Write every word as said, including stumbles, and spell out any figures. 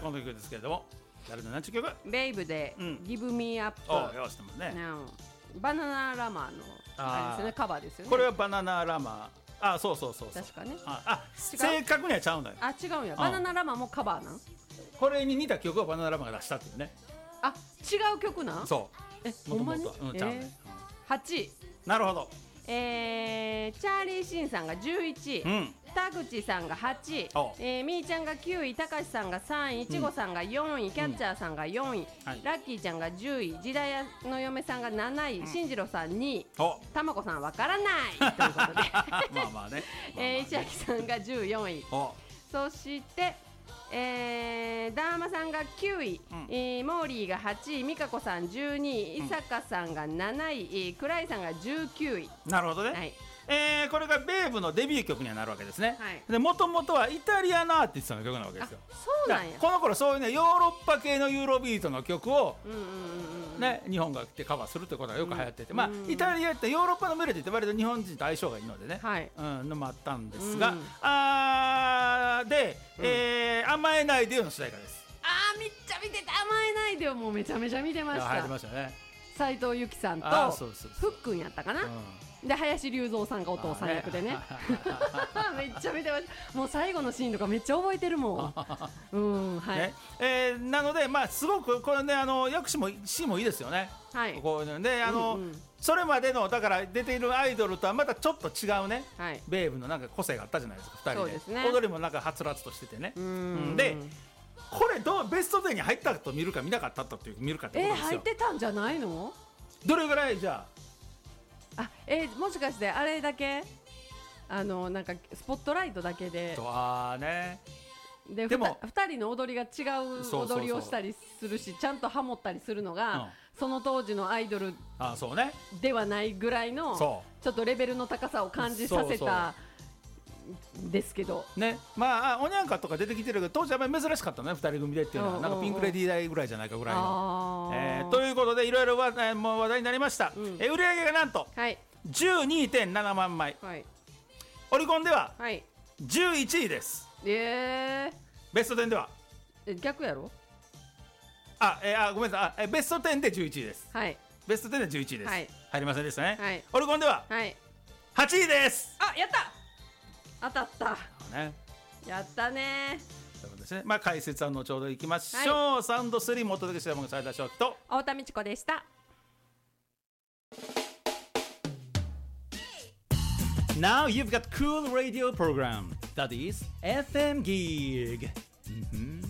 この曲ですけれども、誰の何ちゅう曲？ ベイブで、うん、Give Me Up。 およしてますね。 バナナラマーのあれですね、カバーですよね。 これはバナナラマー。あ、そうそうそうそう。 確かね。 あ、あ正確にはちゃうんだよ。 あ、違うんや。バナナラマーもカバーなん？ これに似た曲をバナナラマーが出したっていうね。 あ、違う曲なん？ そう。 え、ほんまに？うん、ちゃうね。はちい。 なるほど。 えー、チャーリー・シンさんがじゅういちい、うん、田口さんがはちい、えー、みーちゃんがきゅうい、たかしさんがさんい、いちごさんがよんい、キャッチャーさんがよんい、うんはい、ラッキーちゃんがじゅうい、時代屋の嫁さんがなない、進次郎さんにい、たまこさんわからないということでまあまあね、えー、石垣さんがじゅうよんい、そしてえー、ダーマさんがきゅうい、うんえー、モーリーがはちい、美香子さんじゅうにい、伊坂さんがなない、クライさんがじゅうきゅうい。 なるほどね、はいえー、これがベーブのデビュー曲にはなるわけですね、はい、でもともとはイタリアのアーティストの曲なわけですよ。 そうなんや。 この頃そういうねヨーロッパ系のユーロビートの曲を、うんうんうんね、日本が来てカバーするってことがよく流行ってて、うんまあ、イタリアってヨーロッパのメロディーって割と日本人と相性がいいのでね、はいうん、のもあったんですが、うん、あで、うんえー、甘えないでよの主題歌です。 あーめっちゃ見てた。甘えないでよもうめちゃめちゃ見てました。 流行ってましたね。 斉藤由貴さんとふっくんやったかな、うん、で林龍三さんがお父さん役でねめっちゃ見てました。もう最後のシーンとかめっちゃ覚えてるもんうんはいねえー、なので、まあ、すごくこれねあの役詞もシーンもいいですよね。はいこういうのであの、うんうん、それまでのだから出ているアイドルとはまたちょっと違うね、はい、ベーブのなんか個性があったじゃないですかふたり で, そうです、ね、踊りもなんかはつらつとしててね。うんうんでこれどうベストテンに入ったと見るか見なかったという見るかってことですよ。 えー、入ってたんじゃないの？ どれぐらいじゃああ、えー、もしかしてあれだけあのなんかスポットライトだけであねででもふたりの踊りが違う踊りをしたりするしちゃんとハモったりするのが、うん、その当時のアイドルではないぐらいのちょっとレベルの高さを感じさせたですけどね。まあおにゃんかとか出てきてるけど当時はあんまり珍しかったねふたり組でっていうのはなんかピンクレディー代ぐらいじゃないかぐらいの、えー、ということでいろいろ話題になりました、うん、え売上がなんと、はい、じゅうにてんななまんまい、はい、オリコンではじゅういちいです、えー、ベストテンではえ逆やろあ、えー、あごめんなさいあえベストテンでじゅういちいです、はい、ベストテンでじゅういちいです、はい、入りませんでしたね、はい、オリコンでは、はい、はちいです。 あやった当たった、ね、やったね。 ということですね。まあ解説は後ほどいきましょう、はい、サウンドスリーもお届けしたものされた正気と太田美智子でした。 Now you've got cool radio program that is エフエム Gig、mm-hmm.